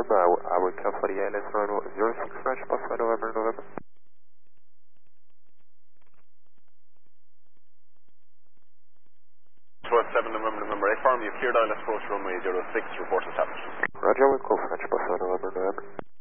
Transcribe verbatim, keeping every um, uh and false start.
I, w I would cancel the A L S runway zero six French, Papa November, November. seven November, November, A farm, you've cleared I L S approach runway zero six, report established. Roger, we call French, Papa November, November.